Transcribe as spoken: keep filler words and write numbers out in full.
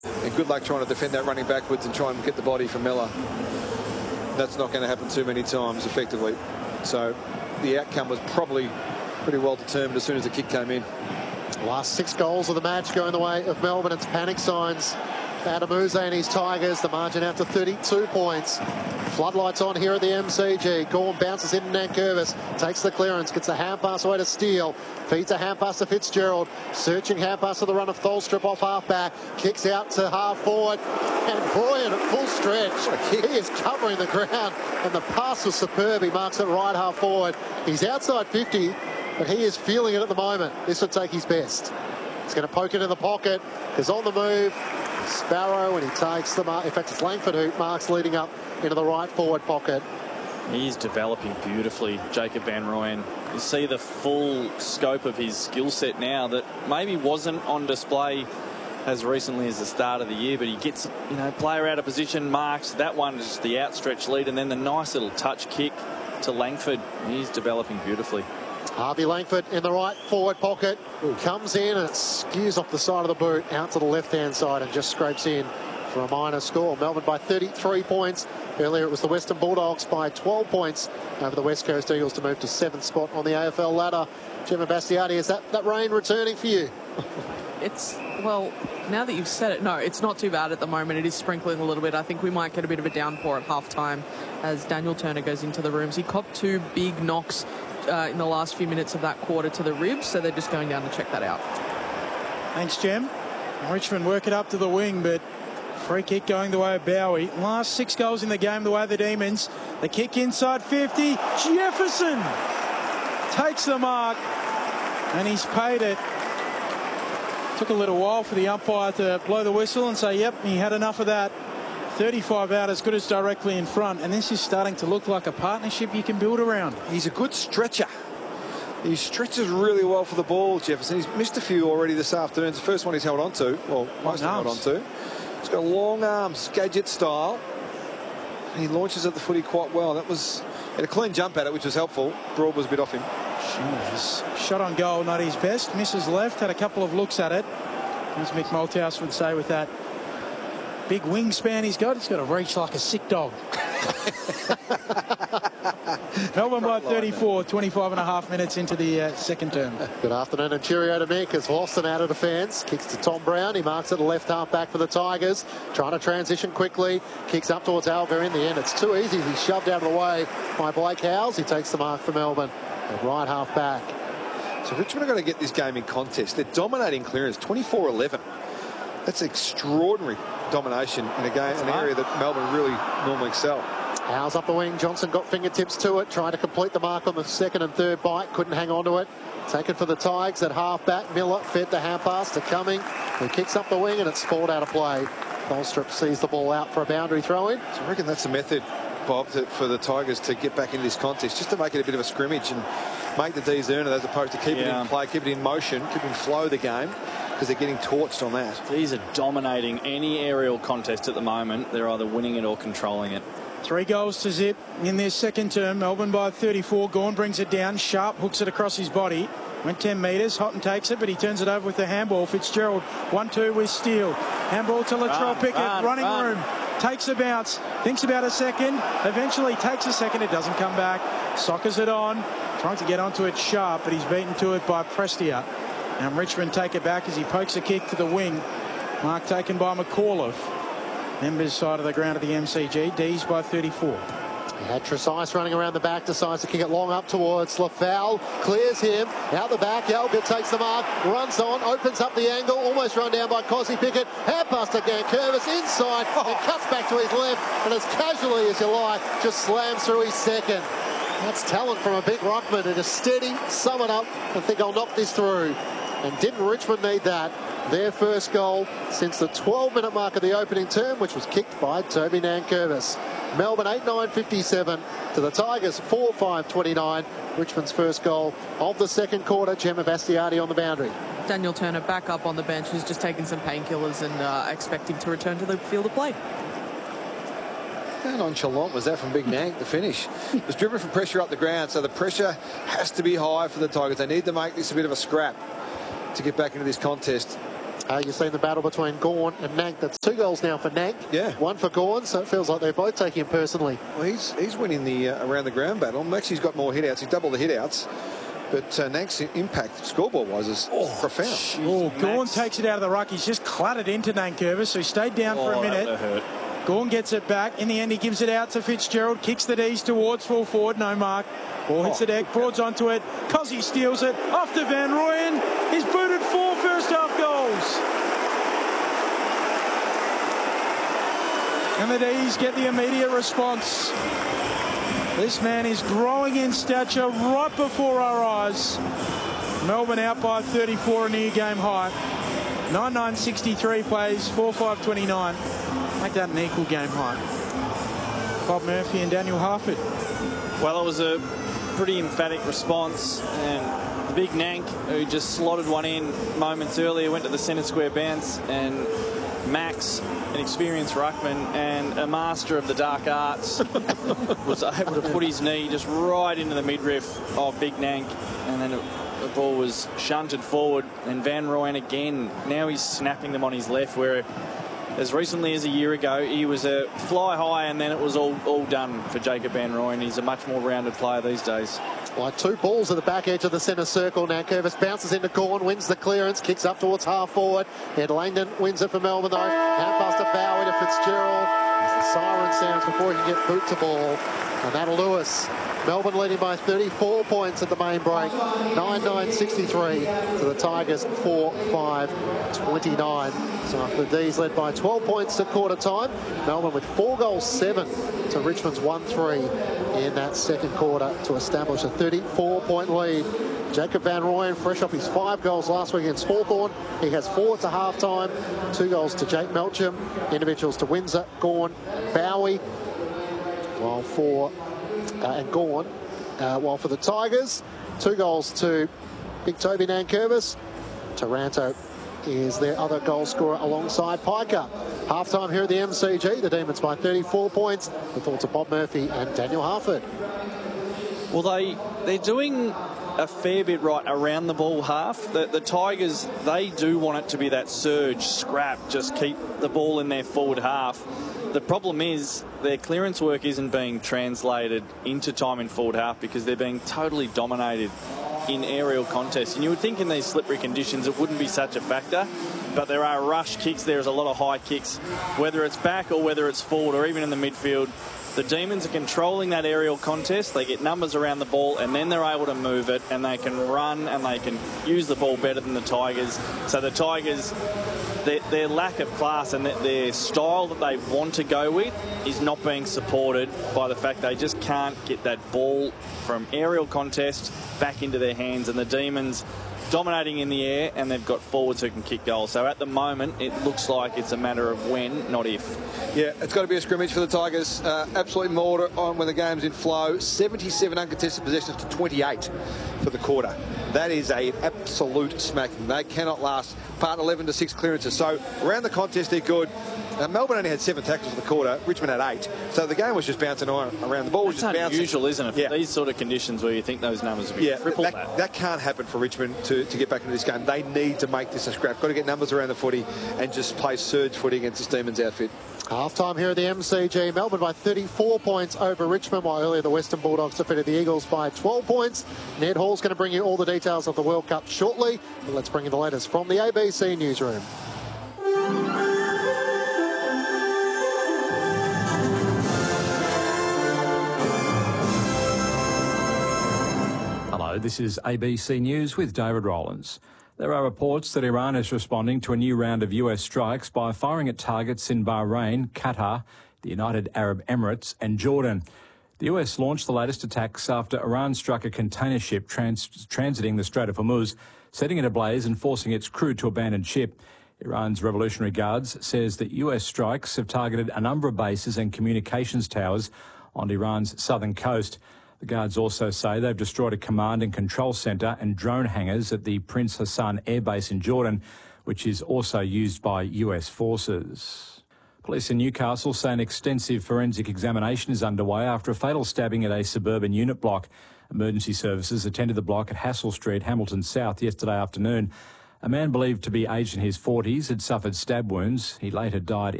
And good luck trying to defend that running backwards and try and get the body from Miller. That's not going to happen too many times effectively. So the outcome was probably pretty well determined as soon as the kick came in. Last six goals of the match going the way of Melbourne. It's panic signs. Adamuze and his Tigers, the margin out to thirty-two points. Floodlights on here at the M C G. Gorm bounces into Nankervis, takes the clearance, gets a hand pass away to Steele, feeds a hand pass to Fitzgerald, searching hand pass to the run of Tholstrup off half back, kicks out to half forward, and Bryan at full stretch. He is covering the ground, and the pass was superb. He marks it right half forward. He's outside fifty, but he is feeling it at the moment. This would take his best. He's going to poke it in the pocket. He's on the move. Sparrow, and he takes the mark. In fact, it's Langford who marks leading up into the right forward pocket. He's developing beautifully, Jacob van Rooyen. You see the full scope of his skill set now that maybe wasn't on display as recently as the start of the year, but he gets, you know, player out of position, marks. That one is the outstretched lead, and then the nice little touch kick to Langford. He's developing beautifully. Harvey Langford in the right forward pocket. Comes in and it skews off the side of the boot out to the left-hand side and just scrapes in for a minor score. Melbourne by thirty-three points. Earlier it was the Western Bulldogs by twelve points over the West Coast Eagles to move to seventh spot on the A F L ladder. Gemma Bastiati, is that, that rain returning for you? It's, well, now that you've said it, no, it's not too bad at the moment. It is sprinkling a little bit. I think we might get a bit of a downpour at halftime as Daniel Turner goes into the rooms. He copped two big knocks uh, in the last few minutes of that quarter to the ribs, so they're just going down to check that out. Thanks, Jem. Richmond work it up to the wing, but free kick going the way of Bowie. Last six goals in the game the way of the Demons. The kick inside fifty. Jefferson takes the mark, and he's paid it. Took a little while for the umpire to blow the whistle and say, yep, he had enough of that. thirty-five out, as good as directly in front. And this is starting to look like a partnership you can build around. He's a good stretcher. He stretches really well for the ball, Jefferson. He's missed a few already this afternoon. It's the first one he's held on to. Well, most held on to. He's got long arms, gadget style. And he launches at the footy quite well. That was he had a clean jump at it, which was helpful. Broad was a bit off him. His shot on goal, not his best. Misses left, had a couple of looks at it. As Mick Malthouse would say, with that big wingspan he's got, he's got to reach like a sick dog. Melbourne by thirty-four, twenty-five and a half minutes into the uh, second term. Good afternoon and cheerio to Mick as Lawson out of defence. Kicks to Tom Brown. He marks it a left half back for the Tigers. Trying to transition quickly. Kicks up towards Alger in the end. It's too easy. He's shoved out of the way by Blake Howes. He takes the mark for Melbourne. The right half back. So Richmond are going to get this game in contest. They're dominating clearance, twenty-four eleven. That's extraordinary domination in a game, an area that Melbourne really normally excel. Howes up the wing. Johnson got fingertips to it, trying to complete the mark on the second and third bite. Couldn't hang on to it. Taken for the Tigers at half back. Miller fed the hand pass to Cumming, who kicks up the wing, and it's scored out of play. Tholstrup sees the ball out for a boundary throw in. So I reckon that's the method, Bob, to, for the Tigers to get back into this contest, just to make it a bit of a scrimmage and make the D's earn it, as opposed to keep yeah. it in play, keep it in motion, keep it in flow the game, because they're getting torched on that. These are dominating any aerial contest at the moment. They're either winning it or controlling it. Three goals to zip in their second term. Melbourne by thirty-four. Gawn brings it down. Sharp hooks it across his body. Went ten metres. Houghton takes it, but he turns it over with the handball. Fitzgerald one two with Steele. Handball to Latrell Pickett. Run, running run. room. Takes a bounce. Thinks about a second. Eventually takes a second. It doesn't come back. Soccers it on. Trying to get onto it Sharp, but he's beaten to it by Prestia. And Richmond take it back as he pokes a kick to the wing. Mark taken by McAuliffe. Members side of the ground of the M C G. D's by thirty-four. He had Tresice running around the back, decides to kick it long up towards Lafau. Clears him. Out the back, Elgett takes the mark, runs on, opens up the angle, almost run down by Cosy Pickett. Hand pass to Gankervis inside, and cuts back to his left, and as casually as you like, just slams through his second. That's talent from a big ruckman, and a steady, sum it up, and think I'll knock this through. And didn't Richmond need that? Their first goal since the twelve minute mark of the opening term, which was kicked by Toby Nankervis. Melbourne eight nine fifty-seven to the Tigers four five twenty-nine. Richmond's first goal of the second quarter. Gemma Bastiati on the boundary. Daniel Turner back up on the bench, who's just taking some painkillers and uh, expecting to return to the field of play. How nonchalant was that from Big Nank, the finish? It was driven from pressure up the ground, so the pressure has to be high for the Tigers. They need to make this a bit of a scrap to get back into this contest. Uh, you've seen the battle between Gawn and Nank. That's two goals now for Nank. Yeah. One for Gawn, so it feels like they're both taking him personally. Well, he's he's winning the uh, around the ground battle. Maxi's got more hit outs. He's doubled the hit outs. But uh, Nank's impact scoreboard-wise is oh, profound. Oh, Gawn takes it out of the ruck. He's just clattered into Nankervis, so he stayed down oh, for a minute. That hurt. Gawn gets it back. In the end, he gives it out to Fitzgerald. Kicks the D's towards full forward. No mark. Ball hits oh. the deck. Broads onto it. Cozzy steals it. Off to Van Rooyen. He's booted four first-half goals. And the D's get the immediate response. This man is growing in stature right before our eyes. Melbourne out by thirty-four, a new game high. nine nine sixty-three plays, four five twenty-nine. Make that an equal game high. Bob Murphy and Daniel Harford. Well, it was a pretty emphatic response, and the big Nank, who just slotted one in moments earlier, went to the centre square bounce, and Max, an experienced ruckman and a master of the dark arts, was able to put his knee just right into the midriff of Big Nank, and then it, the ball was shunted forward, and Van Rooyen again, now he's snapping them on his left, where as recently as a year ago he was a fly high and then it was all, all done for Jacob Van Rooyen. He's a much more rounded player these days. Like two balls at the back edge of the centre circle. Now Curvis bounces into Gawn, wins the clearance, kicks up towards half forward. Ed Langdon wins it for Melbourne though. Hand pass to Bowie to Fitzgerald. As the siren sounds before he can get boot to ball. And that'll Lewis. Melbourne leading by thirty-four points at the main break. nine nine sixty-three to the Tigers four five twenty-nine. So after the D's led by twelve points at quarter time, Melbourne with four goals, seven to Richmond's one three in that second quarter to establish a thirty-four point lead. Jacob Van Rooyen, fresh off his five goals last week against Hawthorn. He has four to half-time, two goals to Jake Melcham, individuals to Windsor, Gawn, Bowie. While for uh, and Gawn, uh, while for the Tigers, two goals to Big Toby Nankervis. Taranto is their other goal scorer alongside Piker. Half-time here at the M C G, the Demons by thirty-four points. The thoughts of Bob Murphy and Daniel Harford. Well, they, they're doing a fair bit right around the ball half. The, the Tigers, they do want it to be that surge, scrap, just keep the ball in their forward half. The problem is their clearance work isn't being translated into time in forward half because they're being totally dominated in aerial contests. And you would think in these slippery conditions it wouldn't be such a factor, but there are rush kicks, there's a lot of high kicks, whether it's back or whether it's forward or even in the midfield. The Demons are controlling that aerial contest. They get numbers around the ball and then they're able to move it and they can run and they can use the ball better than the Tigers. So the Tigers, their, their lack of class and their, their style that they want to go with is not being supported by the fact they just can't get that ball from aerial contest back into their hands. And the Demons dominating in the air, and they've got forwards who can kick goals. So at the moment, it looks like it's a matter of when, not if. Yeah, it's got to be a scrimmage for the Tigers. Uh, absolutely mortar on when the game's in flow. seventy-seven uncontested possessions to twenty-eight for the quarter. That is an absolute smacking. They cannot last. Part eleven to six clearances. So around the contest, they're good. Uh, Melbourne only had seven tackles for the quarter. Richmond had eight. So the game was just bouncing on around. The ball was It's just bouncing. unusual, isn't it? For yeah. these sort of conditions where you think those numbers would be yeah, triple that, that. that can't happen for Richmond to, to get back into this game. They need to make this a scrap. Got to get numbers around the footy and just play surge footy against this Demons outfit. Half-time here at the M C G. Melbourne by thirty-four points over Richmond, while earlier the Western Bulldogs defeated the Eagles by twelve points. Ned Hall's going to bring you all the details of the World Cup shortly. But let's bring you the latest from the A B C Newsroom. Hello, this is A B C News with David Rowlands. There are reports that Iran is responding to a new round of U S strikes by firing at targets in Bahrain, Qatar, the United Arab Emirates and Jordan. The U S launched the latest attacks after Iran struck a container ship trans transiting the Strait of Hormuz, setting it ablaze and forcing its crew to abandon ship. Iran's Revolutionary Guards says that U S strikes have targeted a number of bases and communications towers on Iran's southern coast. The Guards also say they've destroyed a command and control centre and drone hangars at the Prince Hassan Air Base in Jordan, which is also used by U S forces. Police in Newcastle say an extensive forensic examination is underway after a fatal stabbing at a suburban unit block. Emergency services attended the block at Hassel Street, Hamilton South, yesterday afternoon. A man believed to be aged in his forties had suffered stab wounds. He later died